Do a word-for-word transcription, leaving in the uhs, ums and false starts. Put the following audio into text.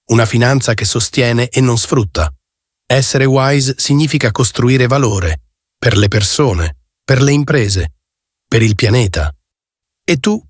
una finanza che sostiene e non sfrutta. Essere wise significa costruire valore per le persone, per le imprese, per il pianeta. E tu